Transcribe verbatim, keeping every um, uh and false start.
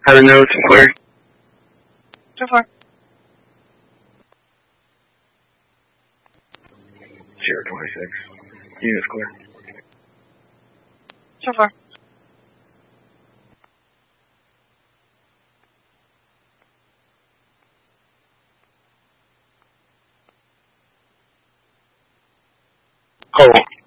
Heaven knows, clear. So far. Sierra twenty-six. Units clear. So far. Cool.